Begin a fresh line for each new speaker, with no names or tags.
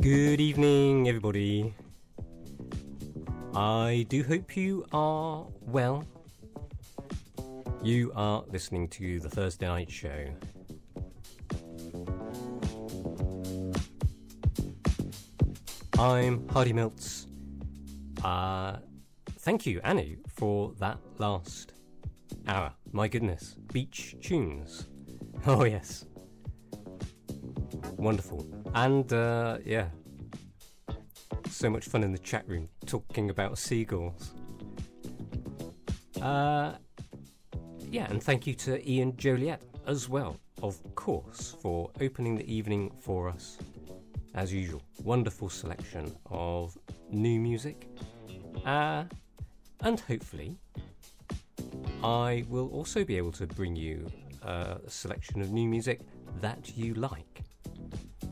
Good evening, everybody. I do hope you are well. You are listening to the Thursday Night Show. I'm Hardy Milts. Thank you, Anu, for that last hour. My goodness, beach tunes. Oh yes. Wonderful. And yeah, so much fun in the chat room talking about seagulls. Yeah, and thank you to Ian Joliet as well, of course, for opening the evening for us as usual. Wonderful selection of new music, and hopefully I will also be able to bring you a selection of new music that you like.